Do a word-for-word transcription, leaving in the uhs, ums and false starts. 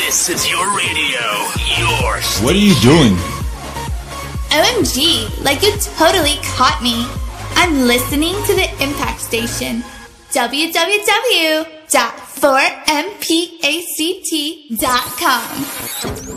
This is your radio, your station. What are you doing? O M G, like you totally caught me. I'm listening to the Impact Station. w w w dot four m pact dot com